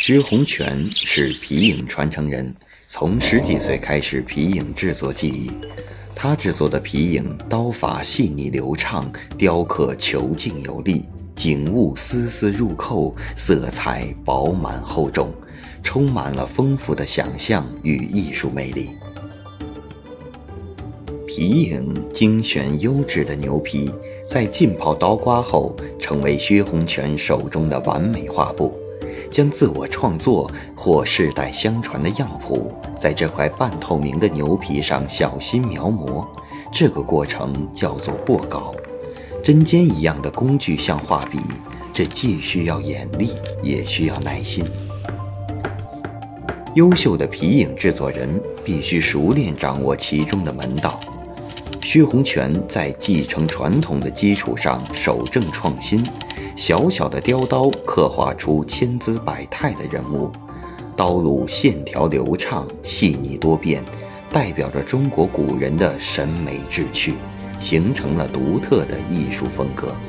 薛洪全是皮影传承人，从10几岁开始皮影制作技艺。他制作的皮影刀法细腻流畅，雕刻遒劲有力，景物丝丝入扣，色彩饱满厚重，充满了丰富的想象与艺术魅力。皮影精选优质的牛皮，在浸泡刀刮后，成为薛洪全手中的完美画布。将自我创作或世代相传的样谱，在这块半透明的牛皮上小心描摹，这个过程叫做过稿。针尖一样的工具像画笔，这既需要眼力，也需要耐心。优秀的皮影制作人必须熟练掌握其中的门道。薛洪全在继承传统的基础上守正创新，小小的雕刀刻画出千姿百态的人物，刀路线条流畅，细腻多变，代表着中国古人的审美志趣，形成了独特的艺术风格。